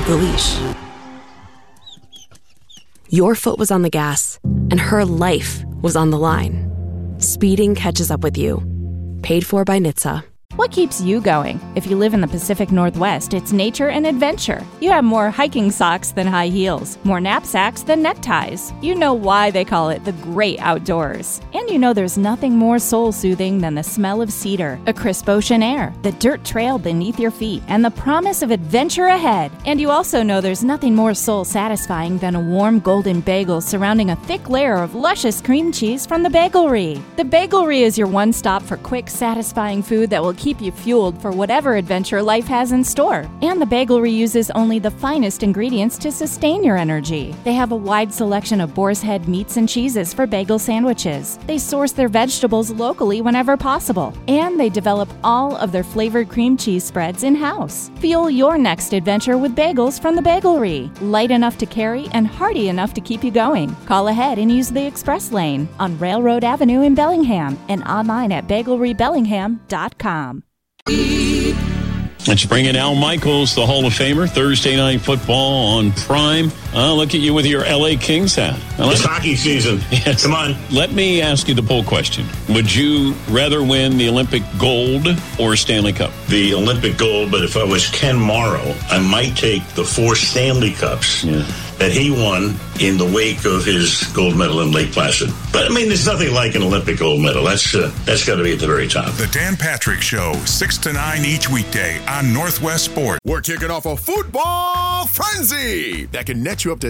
pulled the leash. Your foot was on the gas, and her life was on the line. Speeding catches up with you. Paid for by NHTSA. What keeps you going? If you live in the Pacific Northwest, it's nature and adventure. You have more hiking socks than high heels, more knapsacks than neckties. You know why they call it the great outdoors. And you know there's nothing more soul-soothing than the smell of cedar, a crisp ocean air, the dirt trail beneath your feet, and the promise of adventure ahead. And you also know there's nothing more soul-satisfying than a warm golden bagel surrounding a thick layer of luscious cream cheese from the Bagelry. The Bagelry is your one stop for quick, satisfying food that will keep you fueled for whatever adventure life has in store. And the Bagelry uses only the finest ingredients to sustain your energy. They have a wide selection of boar's head meats and cheeses for bagel sandwiches. They source their vegetables locally whenever possible. And they develop all of their flavored cream cheese spreads in-house. Fuel your next adventure with bagels from the Bagelry. Light enough to carry and hearty enough to keep you going. Call ahead and use the express lane on Railroad Avenue in Bellingham and online at bagelrybellingham.com. Let's bring in Al Michaels, the Hall of Famer, Thursday Night Football on Prime. Look at you with your LA Kings hat. It's hockey season. Yes. Come on. Let me ask you the poll question. Would you rather win the Olympic gold or Stanley Cup? The Olympic gold, but if I was Ken Morrow, I might take the 4 Stanley Cups that he won in the wake of his gold medal in Lake Placid. But, I mean, there's nothing like an Olympic gold medal. That's got to be at the very top. The Dan Patrick Show, 6 to 9 each weekday on Northwest Sport. We're kicking off a football frenzy that can net you up to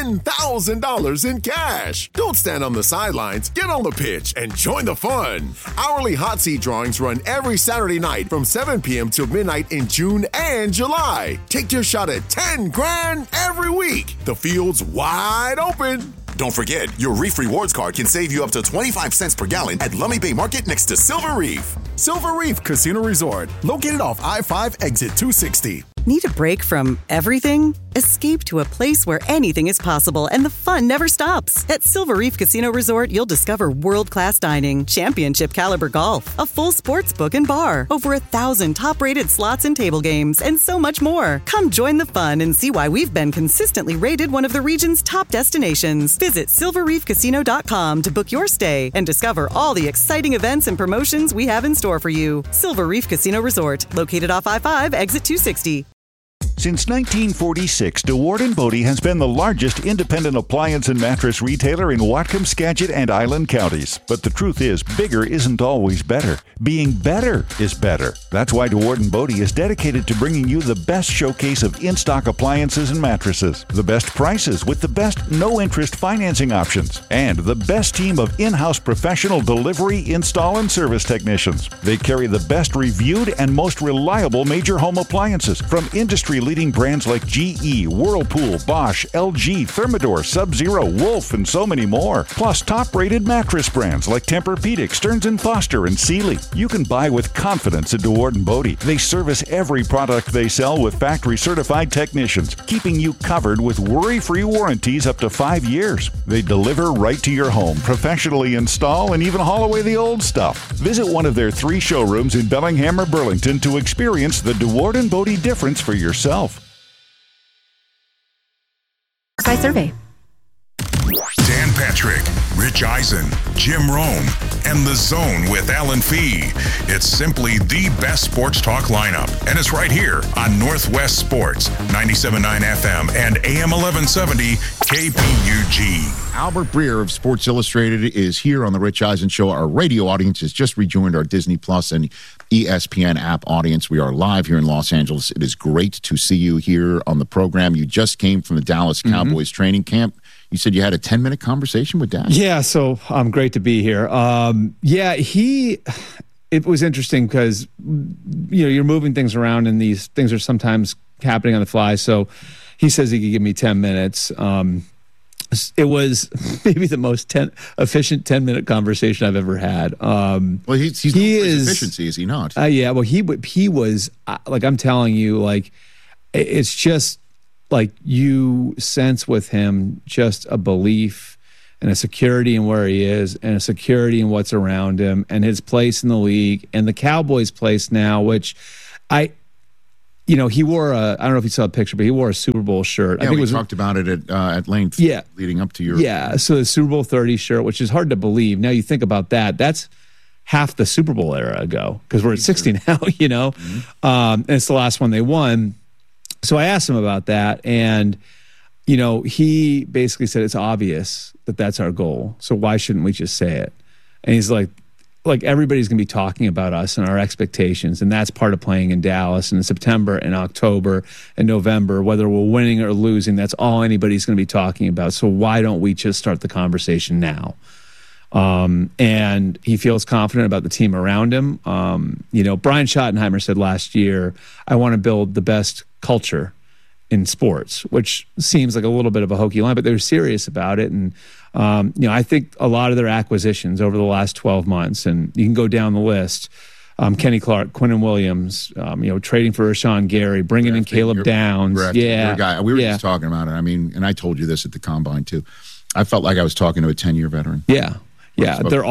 $10,000 in cash. Don't stand on the sidelines. Get on the pitch and join the fun. Hourly hot seat drawings run every Saturday night from 7 p.m. till midnight in June and July. Take your shot at $10,000 every week. The field's wide open. Don't forget, your Reef Rewards card can save you up to 25 cents per gallon at Lummi Bay Market next to Silver Reef. Silver Reef Casino Resort, located off I-5 exit 260. Need a break from everything? Escape to a place where anything is possible and the fun never stops. At Silver Reef Casino Resort, you'll discover world-class dining, championship caliber golf, a full sports book and bar, over 1,000 top-rated slots and table games, and so much more. Come join the fun and see why we've been consistently rated one of the region's top destinations. Visit silverreefcasino.com to book your stay and discover all the exciting events and promotions we have in store for you. Silver Reef Casino Resort, located off I-5, exit 260. Since 1946, DeWard & Bodie has been the largest independent appliance and mattress retailer in Whatcom, Skagit, and Island counties. But the truth is, bigger isn't always better. Being better is better. That's why DeWard & Bodie is dedicated to bringing you the best showcase of in-stock appliances and mattresses, the best prices with the best no-interest financing options, and the best team of in-house professional delivery, install, and service technicians. They carry the best reviewed and most reliable major home appliances from industry-leading brands like GE, Whirlpool, Bosch, LG, Thermador, Sub-Zero, Wolf, and so many more. Plus top-rated mattress brands like Tempur-Pedic, Stearns & Foster, and Sealy. You can buy with confidence at DeWard & Bodie. They service every product they sell with factory-certified technicians, keeping you covered with worry-free warranties up to 5 years. They deliver right to your home, professionally install, and even haul away the old stuff. Visit one of their 3 showrooms in Bellingham or Burlington to experience the DeWard & Bodie difference for yourself. By survey. Dan Patrick, Rich Eisen, Jim Rome, and The Zone with Alan Fee. It's simply the best sports talk lineup, and it's right here on Northwest Sports, 97.9 FM and AM 1170 KPUG. Albert Breer of Sports Illustrated is here on the Rich Eisen Show. Our radio audience has just rejoined our Disney Plus and ESPN app audience. We are live here in Los Angeles. It is great to see you here on the program. You just came from the Dallas Cowboys training camp. You said you had a 10-minute conversation with Dak. Yeah, so great to be here. It was interesting because, you're moving things around and these things are sometimes happening on the fly. So he says he could give me 10 minutes. It was maybe the most efficient 10-minute conversation I've ever had. Well, he's his efficiency, is he not? Yeah, well, he was, like I'm telling you, like, it's just, like, you sense with him just a belief and a security in where he is and a security in what's around him and his place in the league and the Cowboys' place now, which he wore I don't know if you saw the picture, but he wore a Super Bowl shirt. Yeah, I think we talked about it at length leading up to your... Yeah, so the Super Bowl 30 shirt, which is hard to believe. Now you think about that, that's half the Super Bowl era ago, because we're at 60 now, Mm-hmm. And it's the last one they won. So I asked him about that, and, he basically said it's obvious that that's our goal, so why shouldn't we just say it? And he's like everybody's going to be talking about us and our expectations, and that's part of playing in Dallas in September and October and November, whether we're winning or losing, that's all anybody's going to be talking about. So why don't we just start the conversation now? And he feels confident about the team around him. Brian Schottenheimer said last year, I want to build the best culture in sports, which seems like a little bit of a hokey line, but they're serious about it. And, I think a lot of their acquisitions over the last 12 months, and you can go down the list, Kenny Clark, Quinnen Williams, trading for Rashawn Gary, bringing in Caleb Downs. Your guy. We were just talking about it. I mean, and I told you this at the Combine too. I felt like I was talking to a 10-year veteran. Yeah. They're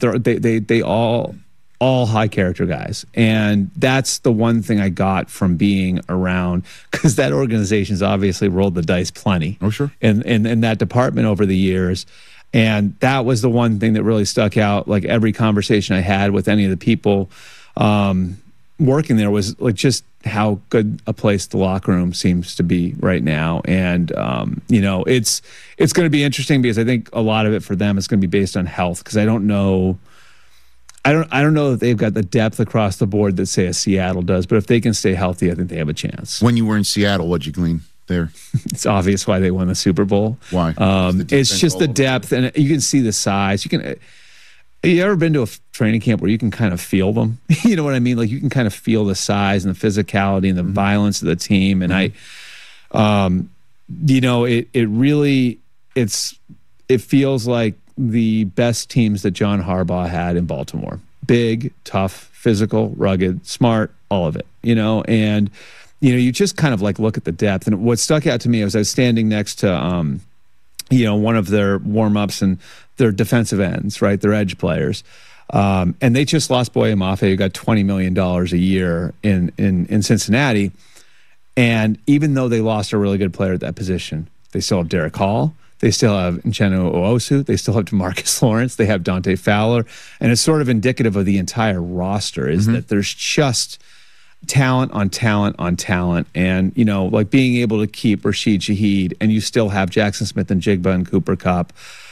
all high character guys. And that's the one thing I got from being around, because that organization's obviously rolled the dice plenty. Oh, sure. In that department over the years. And that was the one thing that really stuck out. Like every conversation I had with any of the people working there was like just how good a place the locker room seems to be right now. And, it's going to be interesting, because I think a lot of it for them is going to be based on health, because I don't know if they've got the depth across the board that, say, a Seattle does, but if they can stay healthy, I think they have a chance. When you were in Seattle, what'd you glean there? It's obvious why they won the Super Bowl. Why? It's just the depth, and you can see the size. Have you ever been to a training camp where you can kind of feel them? You know what I mean? Like you can kind of feel the size and the physicality and the violence of the team. And it feels like the best teams that John Harbaugh had in Baltimore. Big, tough, physical, rugged, smart, all of it, and, you just kind of like look at the depth. And what stuck out to me was I was standing next to, one of their warm-ups and their defensive ends, right? Their edge players. And they just lost Boye Mafe, who got $20 million a year in Cincinnati. And even though they lost a really good player at that position, they still have Derek Hall. They still have Uchenna Nwosu. They still have DeMarcus Lawrence. They have Dante Fowler. And it's sort of indicative of the entire roster is that there's just talent on talent on talent. And, like being able to keep Rashid Shaheed, and you still have Jackson Smith and Jigba and Cooper Kupp.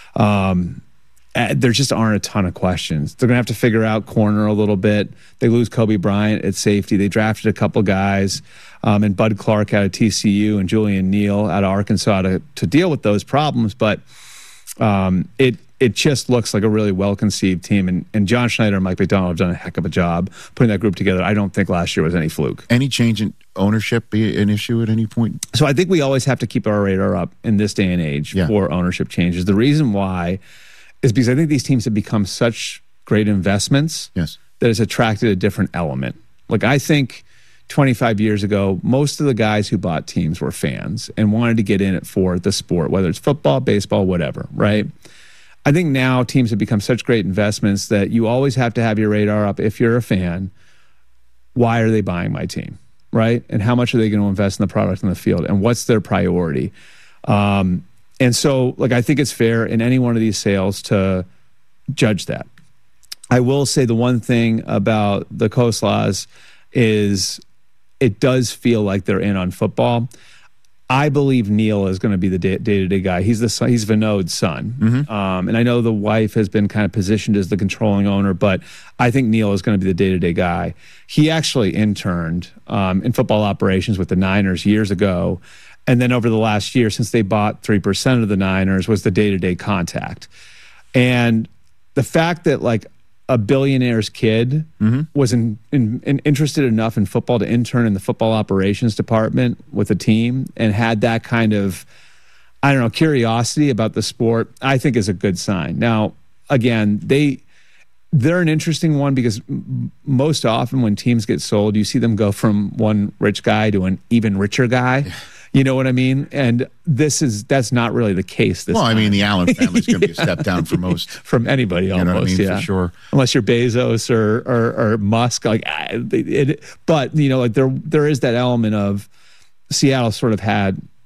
There just aren't a ton of questions. They're going to have to figure out corner a little bit. They lose Kobe Bryant at safety. They drafted a couple guys, and Bud Clark out of TCU and Julian Neal out of Arkansas to deal with those problems. But it just looks like a really well-conceived team. And John Schneider and Mike McDonald have done a heck of a job putting that group together. I don't think last year was any fluke. Any change in ownership be an issue at any point? So I think we always have to keep our radar up in this day and age for ownership changes. The reason why is because I think these teams have become such great investments that it's attracted a different element. Like I think 25 years ago, most of the guys who bought teams were fans and wanted to get in it for the sport, whether it's football, baseball, whatever, right? I think now teams have become such great investments that you always have to have your radar up if you're a fan. Why are they buying my team, right? And how much are they going to invest in the product in the field? And what's their priority? And so, like, I think it's fair in any one of these sales to judge that. I will say the one thing about the Koslaws is it does feel like they're in on football. I believe Neil is going to be the day-to-day guy. He's Vinod's son. And I know the wife has been kind of positioned as the controlling owner, but I think Neil is going to be the day-to-day guy. He actually interned in football operations with the Niners years ago. And then over the last year, since they bought 3% of the Niners, was the day-to-day contact. And the fact that like a billionaire's kid was interested enough in football to intern in the football operations department with a team and had that kind of, I don't know, curiosity about the sport, I think is a good sign. Now, again, they're an interesting one because most often when teams get sold, you see them go from one rich guy to an even richer guy. You know what I mean? And that's not really the case this time. I mean, the Allen family's going to be a step down for most. From anybody almost, you know what I mean? Yeah. For sure. Unless you're Bezos or Musk. But, like there is that element of Seattle sort of had